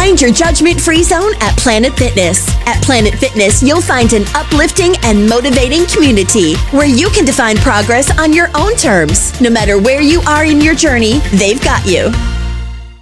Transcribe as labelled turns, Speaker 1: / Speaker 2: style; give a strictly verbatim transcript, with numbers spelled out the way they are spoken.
Speaker 1: Find your judgment-free zone at Planet Fitness. At Planet Fitness, you'll find an uplifting and motivating community where you can define progress on your own terms. No matter where you are in your journey, they've got you.